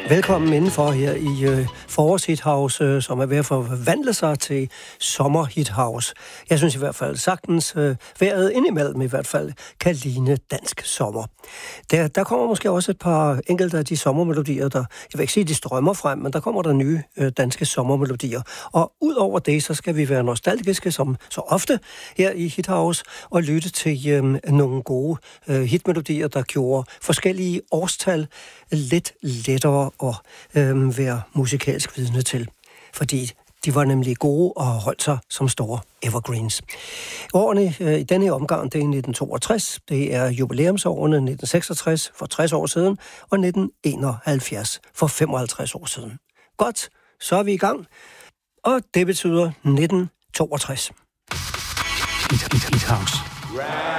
Velkommen indenfor her i forårshithouse, som er ved at forvandle sig til sommerhithouse. Jeg synes i hvert fald sagtens, vejret indimellem i hvert fald, kan ligne dansk sommer. Der kommer måske også et par enkelte af de sommermelodier, der, jeg vil ikke sige, de strømmer frem, men der kommer der nye danske sommermelodier. Og ud over det, så skal vi være nostalgiske, som så ofte her i Hithouse, og lytte til nogle gode hitmelodier, der gjorde forskellige årstal lidt lettere at være musikalsk vidne til. Fordi de var nemlig gode og holdt sig som store evergreens. Årene i denne omgang, det er 1962, det er jubilæumsårene 1966 for 60 år siden, og 1971 for 55 år siden. Godt, så er vi i gang, og det betyder 1962. Hithouse.